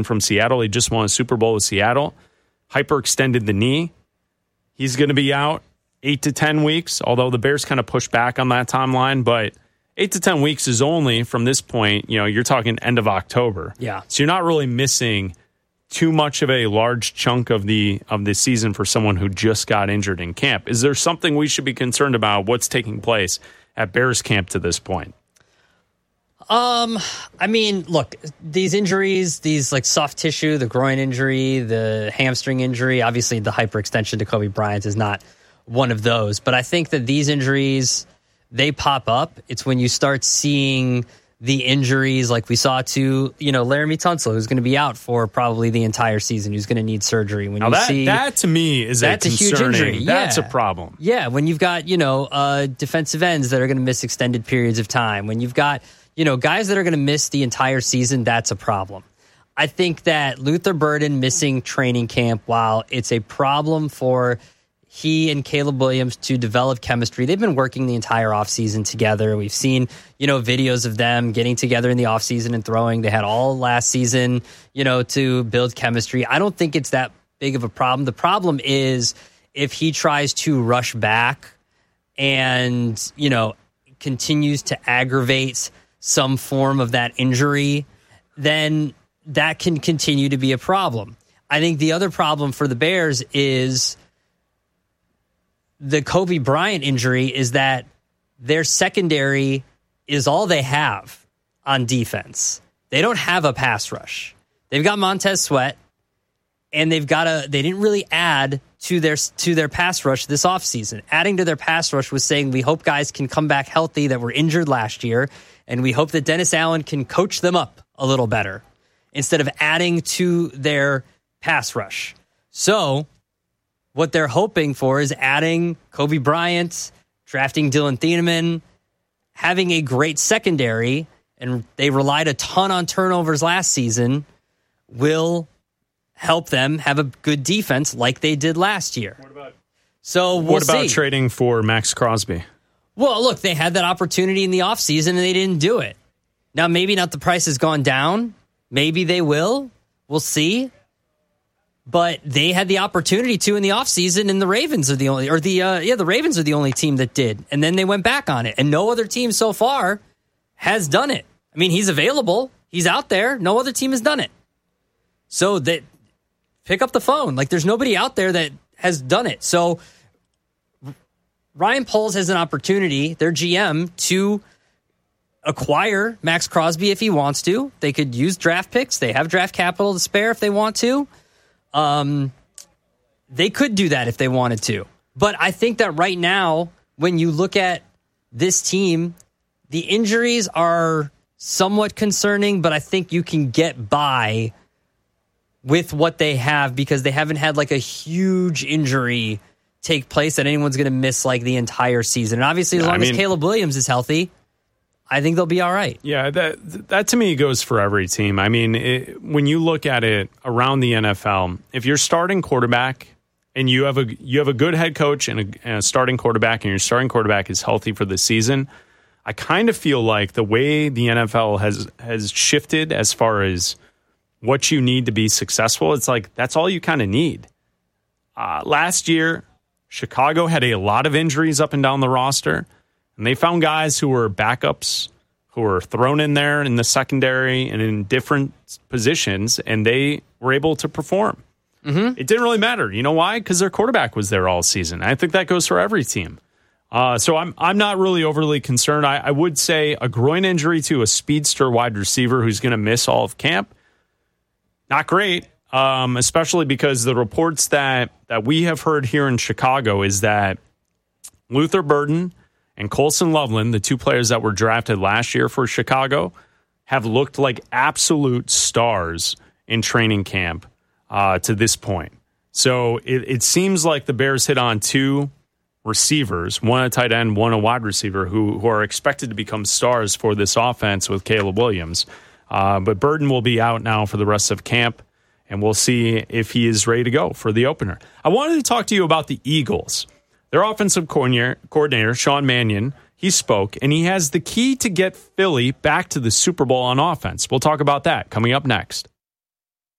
from Seattle. He just won a Super Bowl with Seattle. Hyperextended the knee. He's going to be out 8 to 10 weeks, although the Bears kind of push back on that timeline. But 8 to 10 weeks is only from this point, you're talking end of October. Yeah. So you're not really missing too much of a large chunk of the season for someone who just got injured in camp. Is there something we should be concerned about what's taking place at Bears camp to this point? Look, these injuries, these like soft tissue, the groin injury, the hamstring injury, obviously the hyperextension to Kobe Bryant is not one of those. But I think that these injuries, they pop up. It's when you start seeing the injuries like we saw to, Laramie Tunsil, who's going to be out for probably the entire season, who's going to need surgery. When that to me is that's a huge injury. That's a problem. Yeah, when you've got, defensive ends that are going to miss extended periods of time, when you've got, guys that are going to miss the entire season, that's a problem. I think that Luther Burden missing training camp, while it's a problem for he and Caleb Williams to develop chemistry, they've been working the entire offseason together. We've seen, videos of them getting together in the offseason and throwing. They had all last season, to build chemistry. I don't think it's that big of a problem. The problem is if he tries to rush back and, continues to aggravate some form of that injury, then that can continue to be a problem. I think the other problem for the Bears is the Kobe Bryant injury is that their secondary is all they have on defense. They don't have a pass rush. They've got Montez Sweat, and they didn't really add to their pass rush this offseason. Adding to their pass rush was saying, we hope guys can come back healthy that were injured last year, and we hope that Dennis Allen can coach them up a little better instead of adding to their pass rush. So what they're hoping for is adding Kobe Bryant, drafting Dylan Thieneman, having a great secondary, and they relied a ton on turnovers last season, will help them have a good defense like they did last year. What about trading for Max Crosby? Well, look, they had that opportunity in the offseason and they didn't do it. Now, maybe not the price has gone down. Maybe they will. We'll see. But they had the opportunity to in the offseason, and the Ravens are the only team that did. And then they went back on it. And no other team so far has done it. I mean, he's available. He's out there. No other team has done it. So that pick up the phone. Like, there's nobody out there that has done it. So Ryan Poles has an opportunity, their GM, to acquire Max Crosby if he wants to. They could use draft picks. They have draft capital to spare if they want to. They could do that if they wanted to. But I think that right now, when you look at this team, the injuries are somewhat concerning, but I think you can get by with what they have because they haven't had like a huge injury take place that anyone's going to miss like the entire season. And obviously, as long as Caleb Williams is healthy, I think they'll be all right. Yeah, that to me goes for every team. I mean, when you look at it around the NFL, if you're starting quarterback and you have a good head coach and a starting quarterback, and your starting quarterback is healthy for the season, I kind of feel like the way the NFL has shifted as far as what you need to be successful, it's like that's all you kind of need. Last year, Chicago had a lot of injuries up and down the roster. And they found guys who were backups, who were thrown in there in the secondary and in different positions, and they were able to perform. Mm-hmm. It didn't really matter. You know why? Because their quarterback was there all season. I think that goes for every team. So I'm not really overly concerned. I would say a groin injury to a speedster wide receiver who's going to miss all of camp, not great, especially because the reports that we have heard here in Chicago is that Luther Burden and Colson Loveland, the two players that were drafted last year for Chicago, have looked like absolute stars in training camp to this point. So it seems like the Bears hit on two receivers, one a tight end, one a wide receiver, who are expected to become stars for this offense with Caleb Williams. But Burden will be out now for the rest of camp, and we'll see if he is ready to go for the opener. I wanted to talk to you about the Eagles. Their offensive coordinator, Sean Mannion, he spoke, and he has the key to get Philly back to the Super Bowl on offense. We'll talk about that coming up next.